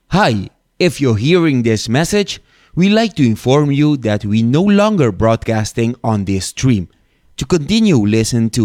Hi, if you're hearing this message, we'd like to inform you that we no longer broadcasting on this stream. To continue listen to